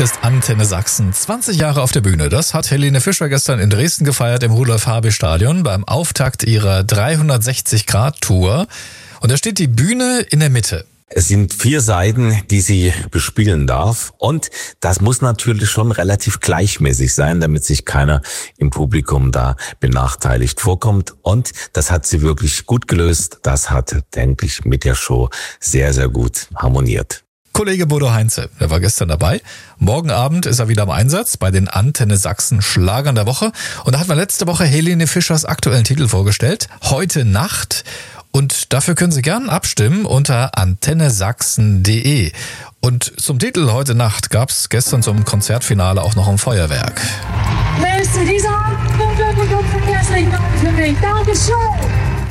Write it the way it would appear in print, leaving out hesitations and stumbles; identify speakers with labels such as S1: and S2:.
S1: ist Antenne Sachsen. 20 Jahre auf der Bühne. Das hat Helene Fischer gestern in Dresden gefeiert im Rudolf-Habe-Stadion beim Auftakt ihrer 360-Grad-Tour. Und da steht die Bühne in der Mitte.
S2: Es sind 4 Seiten, die sie bespielen darf, und das muss natürlich schon relativ gleichmäßig sein, damit sich keiner im Publikum da benachteiligt vorkommt, und das hat sie wirklich gut gelöst. Das hat, denke ich, mit der Show sehr, sehr gut harmoniert.
S1: Kollege Bodo Heinze, der war gestern dabei. Morgen Abend ist er wieder im Einsatz bei den Antenne Sachsen Schlagern der Woche. Und da hat man letzte Woche Helene Fischers aktuellen Titel vorgestellt, Heute Nacht. Und dafür können Sie gern abstimmen unter antennesachsen.de. Und zum Titel Heute Nacht gab es gestern zum Konzertfinale auch noch ein Feuerwerk.
S3: Ladies, dieser Abend, Verkehrsrecht, Dankeschön.